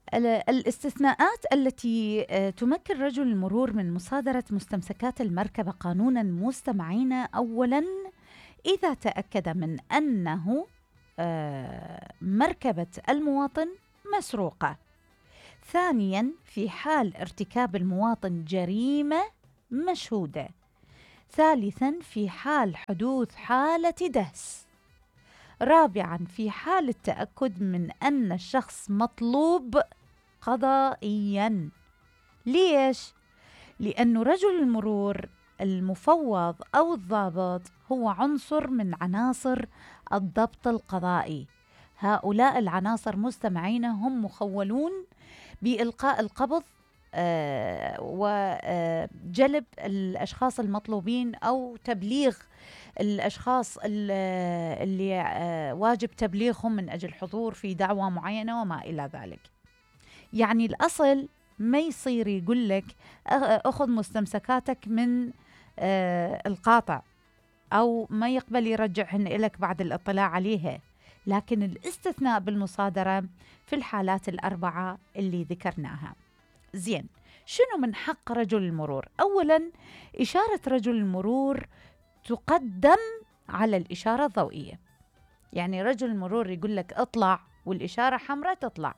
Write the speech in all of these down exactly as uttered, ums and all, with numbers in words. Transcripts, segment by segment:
ال- الاستثناءات التي آه، تمكن رجل المرور من مصادرة مستمسكات المركبة قانونا مستمعين: أولا، إذا تأكد من أنه آه، مركبة المواطن مسروقة. ثانيا، في حال ارتكاب المواطن جريمة مشهودة. ثالثا، في حال حدوث حالة دهس. رابعا، في حال التأكد من أن الشخص مطلوب قضائيا. ليش؟ لأن رجل المرور المفوض أو الضابط هو عنصر من عناصر الضبط القضائي. هؤلاء العناصر مستمعين هم مخولون بإلقاء القبض آه وجلب الأشخاص المطلوبين أو تبليغ الأشخاص اللي آه واجب تبليغهم من أجل حضور في دعوة معينة وما إلى ذلك. يعني الأصل ما يصير يقول لك أخذ مستمسكاتك من آه القاطع، أو ما يقبل يرجعهن إليك بعد الاطلاع عليها. لكن الاستثناء بالمصادرة في الحالات الأربعة اللي ذكرناها. زين، شنو من حق رجل المرور؟ أولا، إشارة رجل المرور تقدم على الإشارة الضوئية. يعني رجل المرور يقول لك اطلع والإشارة حمراء تطلع،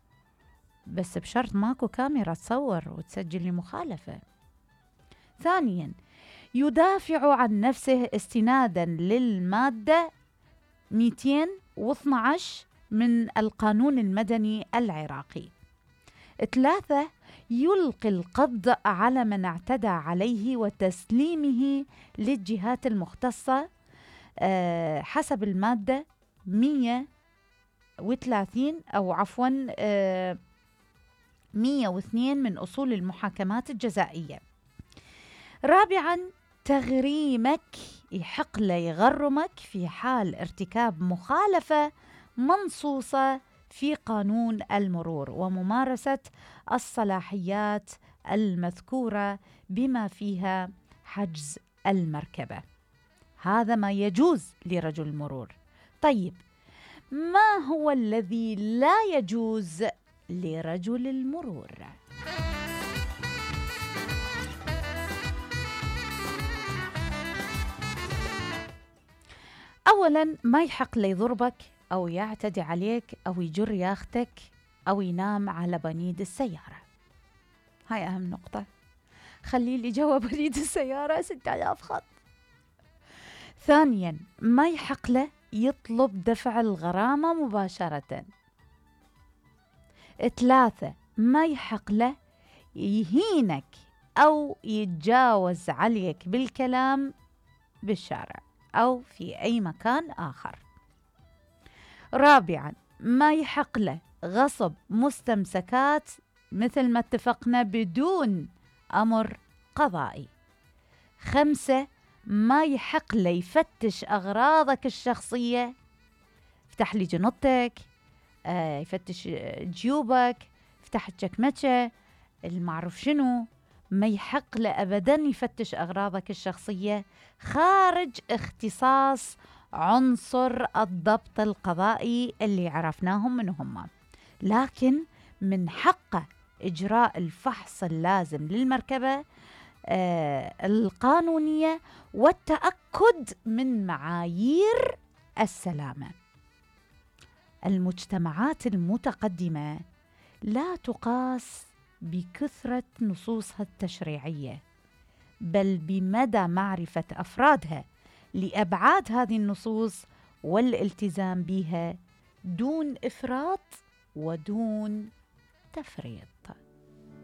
بس بشرط ماكو كاميرا تصور وتسجل المخالفة. ثانيا، يدافع عن نفسه استنادا للمادة مئتين واثني عشر من القانون المدني العراقي. ثلاثة، يلقي القبض على من اعتدى عليه وتسليمه للجهات المختصة أه حسب المادة مئة وثلاثين أو عفوا أه مئة واثنين من أصول المحاكمات الجزائية. رابعا، تغريمك، يحق له يغرمك في حال ارتكاب مخالفة منصوصة في قانون المرور وممارسة الصلاحيات المذكورة بما فيها حجز المركبة. هذا ما يجوز لرجل المرور. طيب، ما هو الذي لا يجوز لرجل المرور؟ أولاً، ما يحق لي يضربك أو يعتدي عليك أو يجر ياختك أو ينام على بنيد السيارة. هاي أهم نقطة. خلي لي جوا بنيد السيارة ستة آلاف خط. ثانياً، ما يحق له يطلب دفع الغرامة مباشرة. ثلاثة، ما يحق له يهينك أو يتجاوز عليك بالكلام بالشارع أو في أي مكان آخر. رابعاً، ما يحق له غصب مستمسكات مثل ما اتفقنا بدون أمر قضائي. خمسة، ما يحق له يفتش أغراضك الشخصية، يفتح لي جنطك، آه يفتش جيوبك، يفتح الشكمتشة، المعروف شنو. ما يحق له أبداً يفتش أغراضك الشخصية خارج اختصاص عنصر الضبط القضائي اللي عرفناهم من هم. لكن من حقه إجراء الفحص اللازم للمركبة آه القانونية والتأكد من معايير السلامة. المجتمعات المتقدمة لا تقاس بكثرة نصوصها التشريعية، بل بمدى معرفة أفرادها لأبعاد هذه النصوص والالتزام بها دون إفراط ودون تفريط.